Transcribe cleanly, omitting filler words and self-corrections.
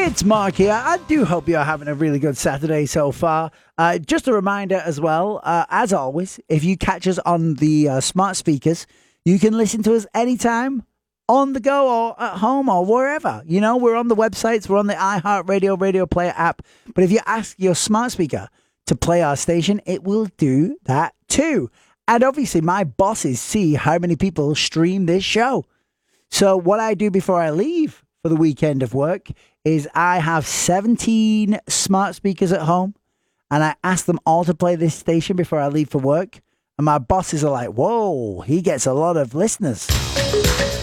It's Mark here. I do hope you're having a really good Saturday so far. Just a reminder as well, as always, if you catch us on the smart speakers, you can listen to us anytime on the go or at home or wherever. You know, we're on the websites, we're on the iHeartRadio Radio Player app. But if you ask your smart speaker to play our station, it will do that too. And obviously, my bosses see how many people stream this show. So what I do before I leave for the weekend of work is I have 17 smart speakers at home, and I ask them all to play this station before I leave for work. And my bosses are like, whoa, he gets a lot of listeners.